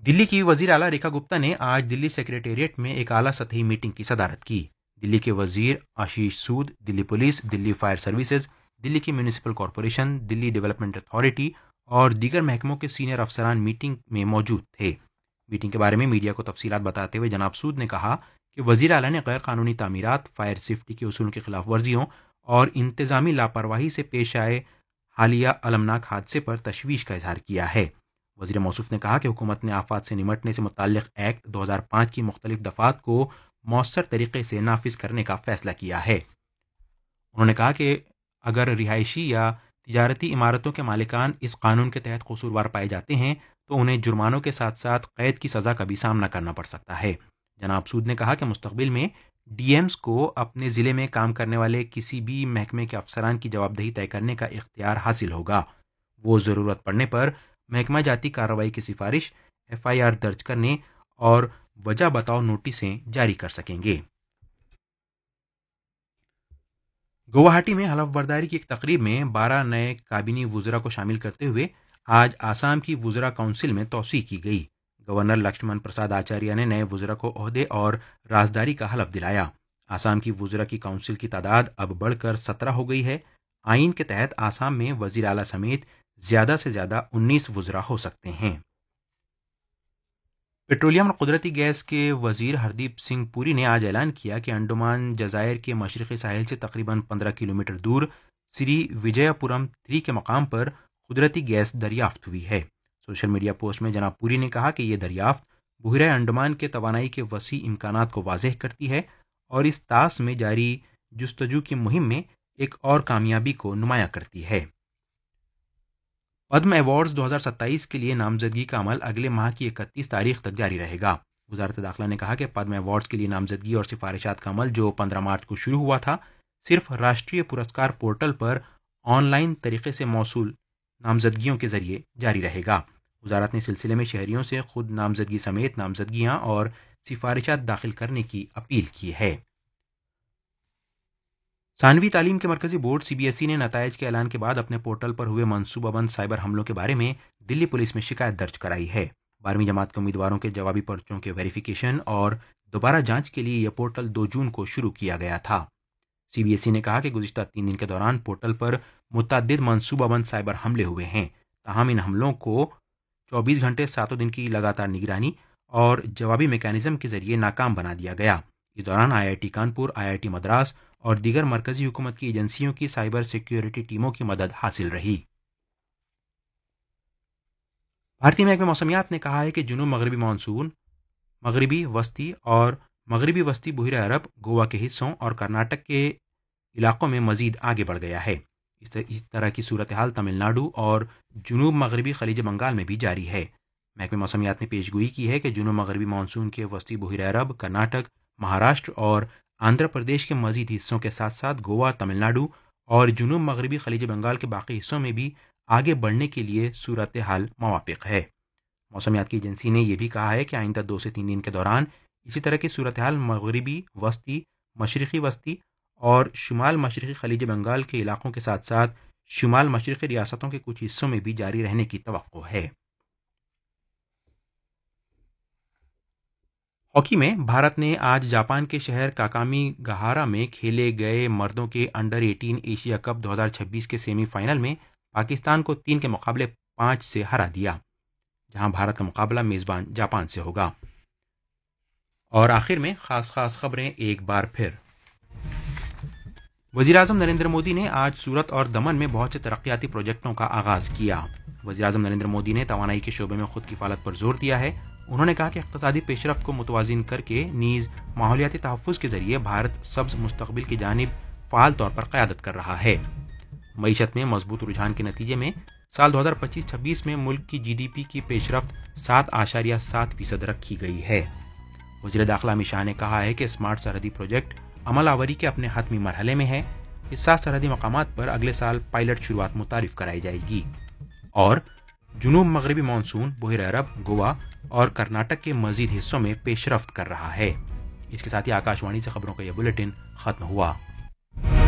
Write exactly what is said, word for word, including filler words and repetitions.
दिल्ली की वजीर आला रेखा गुप्ता ने आज दिल्ली सेक्रेटेरिएट में एक आला सतही मीटिंग की सदारत की। दिल्ली के वजीर आशीष सूद, Delhi police, Delhi fire services, Delhi की municipal corporation, Delhi development authority और दीगर महकमों के सीनियर अफसरान मीटिंग में मौजूद थे। मीटिंग के बारे में मीडिया को तफसीलात बताते हुए जनाब सूद ने कहा कि वजीर आला ने गैर कानूनी तामीरात, फायर सेफ्टी के उसूलों की खिलाफ वर्जियों और इंतजामी लापरवाही से पेश आए हालिया अलमनाक हादसे पर तशवीश का इजहार किया है। वज़ीर मौसूफ ने कहा कि हुकूमत ने आफात से निमटने से मुतल्लिक़ एक्ट दो हज़ार पाँच की मुख्तलिफ दफ़ात को मौसर तरीके से नाफिज करने का फैसला किया है। उन्होंने कहा कि अगर रिहायशी या तिजारती इमारतों के मालिकान इस कानून के तहत कसूरवार पाए जाते हैं तो उन्हें जुर्मानों के साथ साथ कैद की सज़ा का भी सामना करना पड़ सकता है। जनाब सूद ने कहा कि मुस्तकबिल में डीएम्स को अपने ज़िले में काम करने वाले किसी भी महकमे के अफसरान की जवाबदेही तय करने का इख्तियार हासिल होगा। वो ज़रूरत पड़ने पर महकमा जाती कार्रवाई की सिफारिश, एफ आई आर दर्ज करने और वजह बताओ नोटिसें जारी कर सकेंगे। गुवाहाटी में हलफ बर्दारी की एक तकरीब में बारह नए काबिनी वुज़रा को शामिल करते हुए आज आसाम की वुज़रा काउंसिल में तौसीह की गई। गवर्नर लक्ष्मण प्रसाद आचार्य ने नए वुज़रा को ओहदे और राजदारी का हलफ दिलाया। आसाम की वुज़रा की काउंसिल की तादाद अब बढ़कर सत्रह हो गई है। आइन के तहत आसाम में वज़ीर आला समेत ज़्यादा से ज़्यादा उन्नीस वुज़रा हो सकते हैं। पेट्रोलियम और कुदरती गैस के वज़ीर हरदीप सिंह पुरी ने आज ऐलान किया कि अंडमान जज़ायर के मशरक़ी साहिल से तकरीबन पंद्रह किलोमीटर दूर श्री विजयपुरम थ्री के मकाम पर कुदरती गैस दरियाफ्त हुई है। सोशल मीडिया पोस्ट में जनाब पुरी ने कहा कि यह दरियाफ्त बहरे अंडमान के तवानाई के वसी इम्कानात को वाज़ेह करती है और इस तास में जारी जुस्तजू की मुहिम में एक और कामयाबी को नुमाया करती है। पद्म अवार्ड्स दो हज़ार सत्ताईस के लिए नामजदगी का अमल अगले माह की इकतीस तारीख तक जारी रहेगा। वजारत दाखिला ने कहा कि पद्म अवार्ड्स के लिए नामजदगी और सिफारिशात का अमल जो पंद्रह मार्च को शुरू हुआ था, सिर्फ राष्ट्रीय पुरस्कार पोर्टल पर ऑनलाइन तरीके से मौसूल नामजदगियों के जरिए जारी रहेगा। वजारत ने सिलसिले में शहरियों से खुद नामजदगी समेत नामजदगियाँ और सिफारिशात दाखिल करने की अपील की है। सानवी तालीम के मरकजी board C B S E ने नतायज के ऐलान के बाद अपने पोर्टल पर हुए मनसूबाबंद साइबर हमलों के बारे में दिल्ली पुलिस में शिकायत दर्ज कराई है। बारहवीं जमात के उम्मीदवारों के जवाबी पर्चों के वेरिफिकेशन और दोबारा जांच के लिए यह पोर्टल दो जून को शुरू किया गया था। सी बी एस ई ने कहा कि गुज़िश्ता तीन दिन के दौरान पोर्टल पर मुतअद्दिद मनसूबाबंद साइबर हमले हुए हैं। ताहम इन हमलों को चौबीस घंटे सातों दिन की लगातार निगरानी और जवाबी मैकेनिज्म के जरिए नाकाम बना दिया गया। इस दौरान आई I T Kanpur, I I T Madras और दीगर मरकजी हुकूमत की एजेंसियों की साइबर सिक्योरिटी टीमों की मदद हासिल रही। भारतीय महकमे मौसमियात ने कहा है कि जुनूब मगरबी मानसून मगरबी वस्ती और मगरबी वस्ती बहरे अरब, गोवा के हिस्सों और कर्नाटक के इलाकों में मजीद आगे बढ़ गया है। इस तरह, इस तरह की सूरत हाल तमिलनाडु और जुनूब मगरबी खलीज बंगाल में भी जारी है। महकमे मौसमियात ने पेशगोई की है कि जुनूब मगरबी मानसून के वस्ती बहरे अरब, कर्नाटक, महाराष्ट्र और आंध्र प्रदेश के मजीद हिस्सों के साथ साथ गोवा, तमिलनाडु और जुनूब मगरबी खलीज बंगाल के बाकी हिस्सों में भी आगे बढ़ने के लिए सूरत हाल मुवाफिक है। मौसमियात की एजेंसी ने यह भी कहा है कि आइंदा दो से तीन दिन के दौरान इसी तरह की सूरत हाल मगरबी वस्ती, मशरक़ी वस्ती और शुमाल मशरक़ी खलीज बंगाल के इलाकों के साथ साथ शुमाल मशरक़ी रियासतों के कुछ हिस्सों में भी जारी रहने की तवक्को है। हॉकी में भारत ने आज जापान के शहर काकामीगाहारा में खेले गए मर्दों के अंडर अठारह एशिया कप दो हज़ार छब्बीस के सेमीफाइनल में पाकिस्तान को तीन के मुकाबले पाँच से हरा दिया, जहां भारत का मुकाबला मेज़बान जापान से होगा। और आखिर में खास खास खबरें एक बार फिर। वज़ीर-ए-आज़म नरेंद्र मोदी ने आज सूरत और दमन में बहुत से तरक्याती प्रोजेक्टों का आगाज़ किया। वज़ीर-ए-आज़म नरेंद्र मोदी ने तवानाई के शोबे में खुद किफ़ालत पर जोर दिया है। उन्होंने कहा कि इक़्तिसादी पेशरफ्त को मुतवाज़िन करके नीज़ माहौलियाती तहफ़्फ़ुज़ के ज़रिए भारत सब्ज़ मुस्तक़बिल की जानिब फ़ाल तौर पर क़यादत कर रहा है। मईशत में मजबूत रुझान के नतीजे में साल दो हज़ार पच्चीस छब्बीस में मुल्क की जी डी पी की पेशरफ्त सात आशारिया सात फीसद रखी गई है। वज़ीर दाखिला अमित शाह ने कहा है कि स्मार्ट सरहदी प्रोजेक्ट अमल आवरी के अपने हतमी मरहले में है। इस सात सरहदी मकामात पर अगले साल पायलट शुरुआत मुतारिफ कराई जाएगी। और जुनूब मगरबी मानसून बहरे अरब, गोवा और कर्नाटक के मजीद हिस्सों में पेशरफ्त कर रहा है। इसके साथ ही आकाशवाणी से खबरों का यह बुलेटिन खत्म हुआ।